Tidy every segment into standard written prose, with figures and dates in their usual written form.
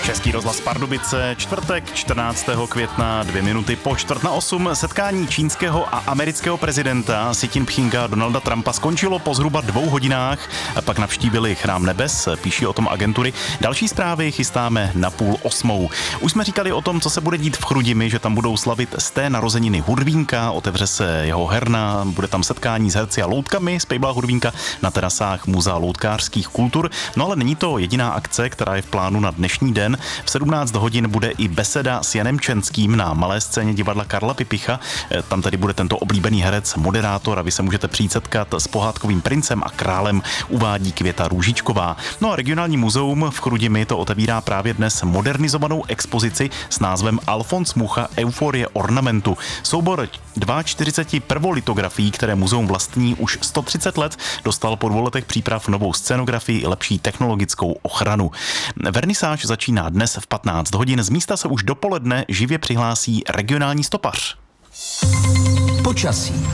Český rozhlas Pardubice, čtvrtek 14. května, 2 minuty po 7:45. Setkání čínského a amerického prezidenta Xi Jinpinga a Donalda Trumpa skončilo po zhruba 2 hodinách. Pak navštívili Chrám nebes, píší o tom agentury. Další zprávy chystáme na 7:30. Už jsme říkali o tom, co se bude dít v Chrudimi, že tam budou slavit z té narozeniny Hudvínka, otevře se jeho herna, bude tam setkání s herci a loutkami z Pejbla Hudvínka na terasách Muzea loutkářských kultur. No ale není to jediná akce, která je v plánu na dnešní den. V 17 hodin bude i beseda s Janem Čenským na malé scéně divadla Karla Pipicha. Tam tady bude tento oblíbený herec, moderátor a vy se můžete přijít setkat s pohádkovým princem a králem, uvádí Květa Růžičková. No a regionální muzeum v Chrudimi to otevírá právě dnes modernizovanou expozici s názvem Alfons Mucha Euforie ornamentu. Soubor 42 prvolitografií, které muzeum vlastní už 130 let, dostal po 2 letech příprav novou scénografii i lepší technologickou ochranu. Vernisáž začíná dnes v 15 hodin. Z místa se už dopoledne živě přihlásí regionální stopař. Počasí.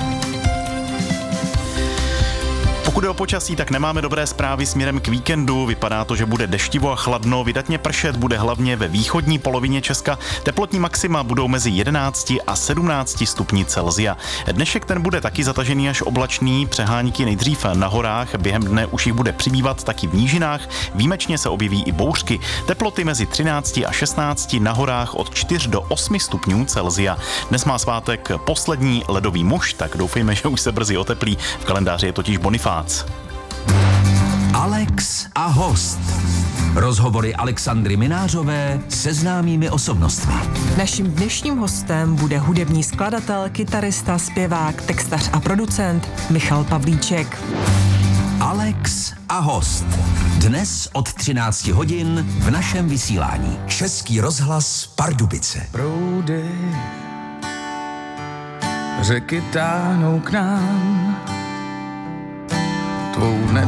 Pokud je o počasí, tak nemáme dobré zprávy směrem k víkendu. Vypadá to, že bude deštivo a chladno, vydatně pršet bude hlavně ve východní polovině Česka. Teplotní maxima budou mezi 11 a 17 stupni Celsia. Dnešek ten bude taky zatažený až oblačný, přehánky nejdřív na horách, během dne už jich bude přibývat taky v nížinách, výjimečně se objeví i bouřky. Teploty mezi 13 a 16, na horách od 4 do 8 stupňů Celsia. Dnes má svátek poslední ledový muž, tak doufejme, že už se brzy oteplí. V kalendáři je totiž Bonifác. Alex a host. Rozhovory Alexandry Minářové se známými osobnostmi. Naším dnešním hostem bude hudební skladatel, kytarista, zpěvák, textař a producent Michal Pavlíček. Alex a host. Dnes od 13 hodin v našem vysílání. Český rozhlas Pardubice. Proudy řeky táhnou k nám, tvou